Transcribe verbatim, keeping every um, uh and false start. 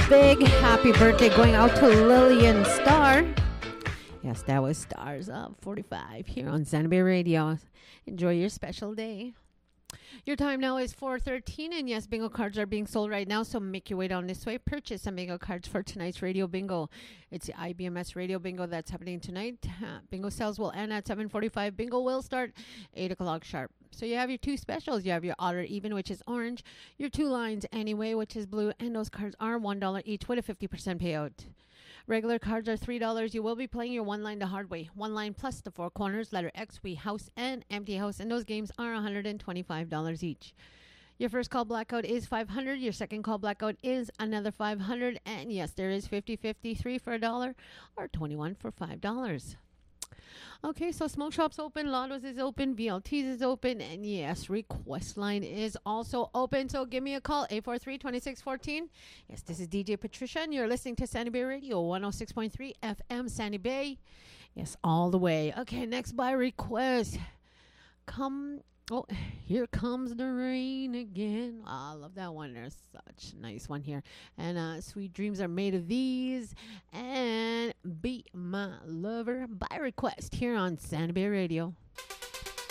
big happy birthday going out to Lillian Starr. Yes, that was Stars Up forty-five here on Sandy Bay Radio. Enjoy your special day. Your time now is four thirteen, and yes, bingo cards are being sold right now, so make your way down this way. Purchase some bingo cards for tonight's radio bingo. It's the I B M S radio bingo that's happening tonight. Uh, bingo sales will end at seven forty-five. Bingo will start eight o'clock sharp. So you have your two specials. You have your odd or even, which is orange, your two lines anyway, which is blue, and those cards are one dollar each with a fifty percent payout. Regular cards are three dollars. You will be playing your one line the hard way. One line plus the four corners, letter X, we, house, and empty house. And those games are one hundred twenty-five dollars each. Your first call blackout is five hundred dollars. Your second call blackout is another five hundred dollars. And yes, there is fifty fifty, three for a dollar or twenty-one for five dollars. Okay, so Smoke Shop's open, Lotto's is open, V L T's is open, and yes, Request Line is also open. So give me a call, eight four three, two six one four. Yes, this is D J Patricia, and you're listening to Sandy Bay Radio, one oh six point three F M Sandy Bay. Yes, all the way. Okay, next by request. Come, oh, here comes the rain again. Oh, I love that one. There's such a nice one here. And uh, Sweet Dreams Are Made of These. And Be My Lover by request here on Sandy Bay Radio.